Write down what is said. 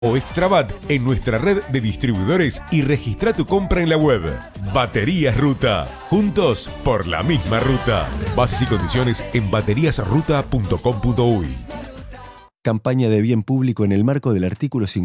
o Extrabat en nuestra red de distribuidores y registra tu compra en la web. Baterías Ruta. Juntos por la misma ruta. Bases y condiciones en bateriasruta.com.uy. Campaña de bien público en el marco del artículo 50